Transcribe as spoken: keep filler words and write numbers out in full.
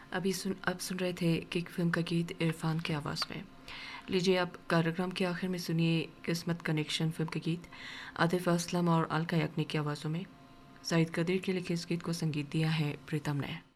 अभी सुन अब सुन रहे थे किक फिल्म का गीत इरफान की आवाज़ में। लीजिए अब कार्यक्रम के आखिर में सुनिए किस्मत कनेक्शन फिल्म के गीत आतिफ असलम और अलका याग्निक की आवाज़ों में। साइद कदीर के लिखे इस गीत को संगीत दिया है प्रीतम ने।